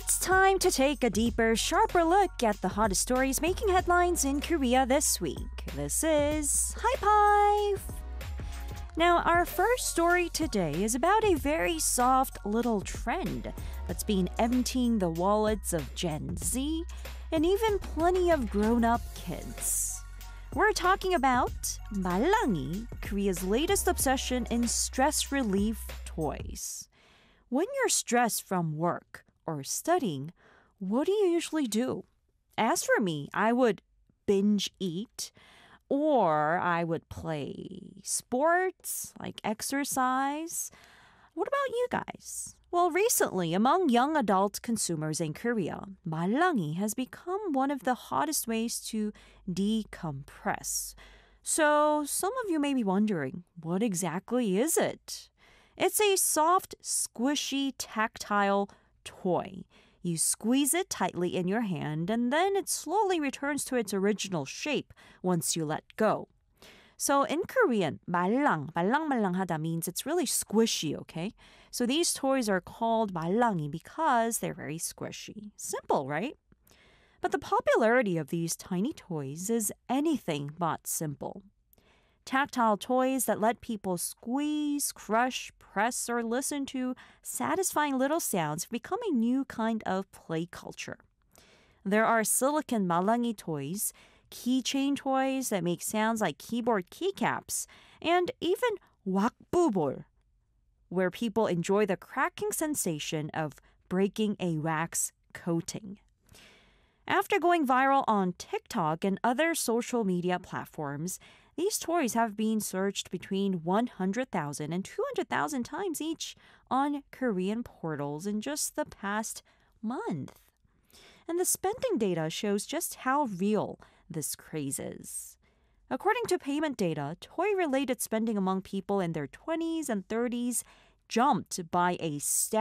It's time to take a deeper, sharper look at the hottest stories making headlines in Korea this week. This is High Five! Now, our first story today is about a very soft little trend that's been emptying the wallets of Gen Z and even plenty of grown-up kids. We're talking about Malangi, Korea's latest obsession in stress relief toys. When you're stressed from work or studying, what do you usually do? As for me, I would binge eat, or I would play sports, like exercise. What about you guys? Well, recently, among young adult consumers in Korea, Malangi has become one of the hottest ways to decompress. So, some of you may be wondering, what exactly is it? It's a soft, squishy, tactile toy. You squeeze it tightly in your hand and then it slowly returns to its original shape once you let go. So in Korean, 말랑말랑하다 means it's really squishy, okay? So these toys are called 말랑이 because they're very squishy. Simple, right? But the popularity of these tiny toys is anything but simple. Tactile toys that let people squeeze, crush, press, or listen to satisfying little sounds become a new kind of play culture. There are silicon malangi toys, keychain toys that make sounds like keyboard keycaps, and even wakbubol, where people enjoy the cracking sensation of breaking a wax coating. After going viral on TikTok and other social media platforms, these toys have been searched between 100,000 and 200,000 times each on Korean portals in just the past month. And the spending data shows just how real this craze is. According to payment data, toy-related spending among people in their 20s and 30s jumped by a